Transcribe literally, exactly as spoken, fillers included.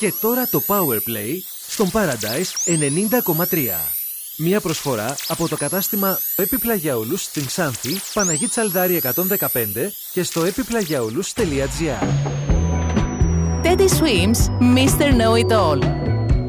Και τώρα το Powerplay στον Paradise ενενήντα κόμμα τρία. Μια προσφορά από το κατάστημα Επιπλαγιαούλους στην Ξάνθη, Παναγή Τσαλδάρη εκατόν δεκαπέντε και στο επιπλαγιαούλους τελεία τζι άρ. Teddy Swims, μίστερ Know It All.